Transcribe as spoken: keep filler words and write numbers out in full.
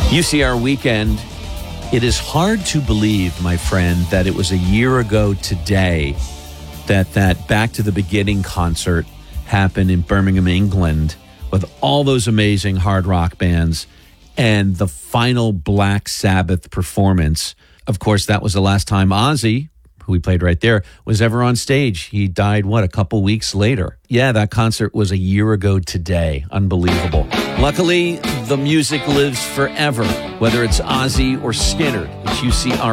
U C R Weekend. It is hard to believe, my friend, that it was a year ago today that that Back to the Beginning concert happened in Birmingham, England, with all those amazing hard rock bands and the final Black Sabbath performance. Of course, that was the last time Ozzy, who we played right there, was ever on stage. He died, what, a couple weeks later. Yeah, that concert was a year ago today. Unbelievable. Luckily, the music lives forever, whether it's Ozzy or Skynyrd. It's U C R